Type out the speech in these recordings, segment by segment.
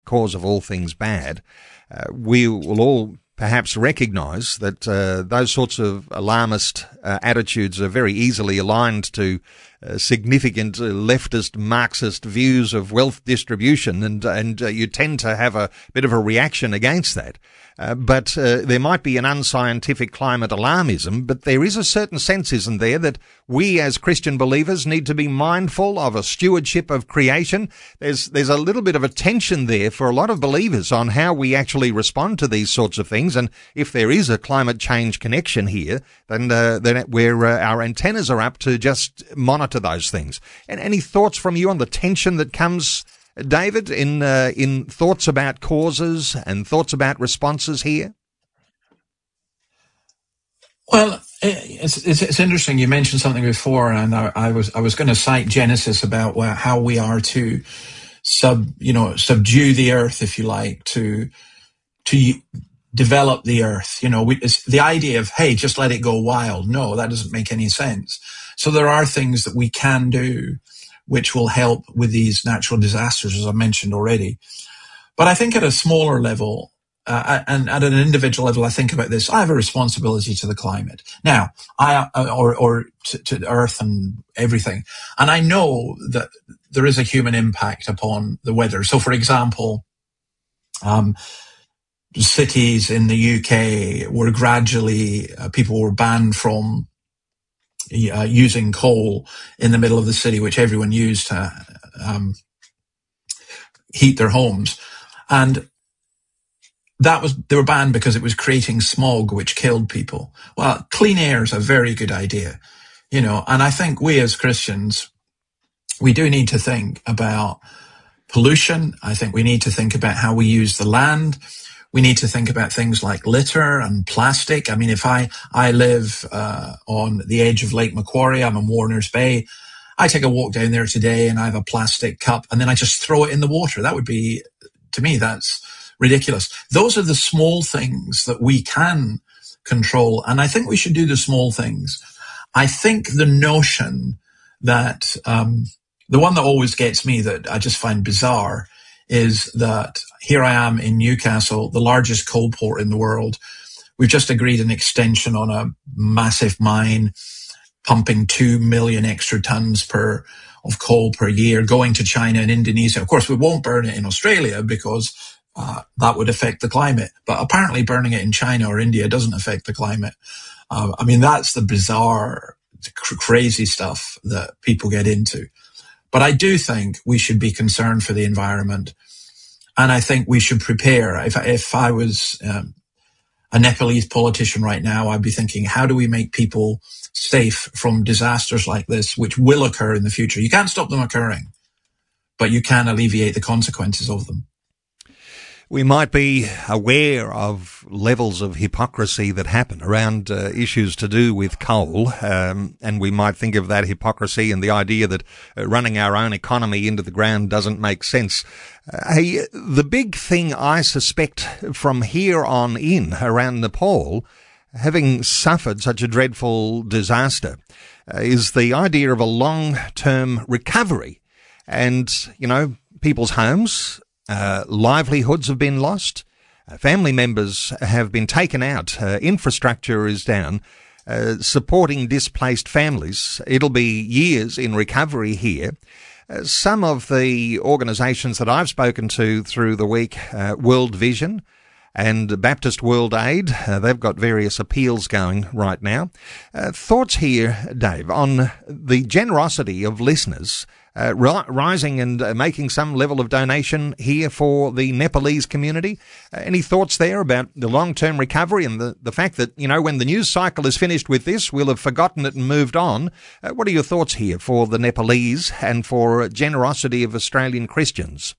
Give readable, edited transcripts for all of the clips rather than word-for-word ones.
cause of all things bad, we will all perhaps recognise that those sorts of alarmist attitudes are very easily aligned to significant leftist Marxist views of wealth distribution, and you tend to have a bit of a reaction against that. But there might be an unscientific climate alarmism, but there is a certain sense, isn't there, that we as Christian believers need to be mindful of a stewardship of creation. There's a little bit of a tension there for a lot of believers on how we actually respond to these sorts of things, and if there is a climate change connection here, then where our antennas are up to just monitor those things. And any thoughts from you on the tension that comes, David, in thoughts about causes and thoughts about responses here? Well, it's interesting. You mentioned something before, and I was going to cite Genesis about how we are to subdue the earth, if you like, to develop the earth. It's the idea of, hey, just let it go wild. No, that doesn't make any sense. So there are things that we can do which will help with these natural disasters, as I mentioned already. But I think at a smaller level, and at an individual level, I think about this. I have a responsibility to the climate now, to Earth and everything. And I know that there is a human impact upon the weather. So, for example, cities in the UK were gradually, people were banned from using coal in the middle of the city, which everyone used to heat their homes. And they were banned because it was creating smog, which killed people. Well, clean air is a very good idea, and I think we as Christians, we do need to think about pollution. I think we need to think about how we use the land. We need to think about things like litter and plastic. I mean, if I live on the edge of Lake Macquarie, I'm in Warners Bay. I take a walk down there today and I have a plastic cup and then I just throw it in the water. That would be, to me, that's ridiculous. Those are the small things that we can control. And I think we should do the small things. I think the notion that, the one that always gets me that I just find bizarre is that here I am in Newcastle, the largest coal port in the world. We've just agreed an extension on a massive mine, pumping 2 million extra tons of coal per year, going to China and Indonesia. Of course, we won't burn it in Australia because that would affect the climate. But apparently burning it in China or India doesn't affect the climate. I mean, that's the bizarre, crazy stuff that people get into. But I do think we should be concerned for the environment. And I think we should prepare. If I was a Nepalese politician right now, I'd be thinking, how do we make people safe from disasters like this, which will occur in the future? You can't stop them occurring, but you can alleviate the consequences of them. We might be aware of levels of hypocrisy that happen around issues to do with coal, and we might think of that hypocrisy and the idea that running our own economy into the ground doesn't make sense. The big thing I suspect from here on in around Nepal, having suffered such a dreadful disaster, is the idea of a long-term recovery. And, people's homes, livelihoods have been lost. Family members have been taken out. Infrastructure is down. Supporting displaced families. It'll be years in recovery here. Some of the organisations that I've spoken to through the week, World Vision and Baptist World Aid, they've got various appeals going right now. Thoughts here, Dave, on the generosity of listeners rising and making some level of donation here for the Nepalese community. Any thoughts there about the long-term recovery and the fact that, when the news cycle is finished with this, we'll have forgotten it and moved on? What are your thoughts here for the Nepalese and for generosity of Australian Christians?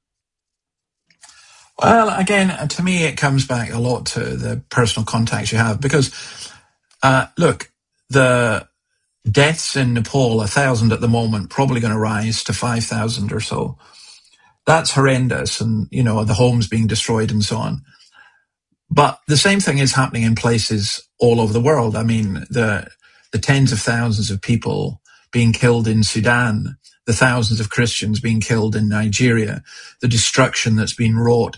Well, again, to me, it comes back a lot to the personal contacts you have because, look, the deaths in Nepal, 1,000 at the moment, probably going to rise to 5,000 or so. That's horrendous. And, the homes being destroyed and so on. But the same thing is happening in places all over the world. I mean, the tens of thousands of people being killed in Sudan, the thousands of Christians being killed in Nigeria, the destruction that's been wrought